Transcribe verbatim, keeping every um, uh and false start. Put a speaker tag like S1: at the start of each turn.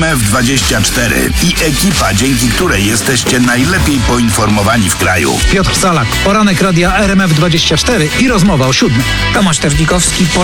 S1: F dwadzieścia cztery i ekipa, dzięki której jesteście najlepiej poinformowani w kraju.
S2: Piotr Salak, poranek radia R M F dwadzieścia cztery i rozmowa o siódmej.
S3: Tomasz Terzbikowski.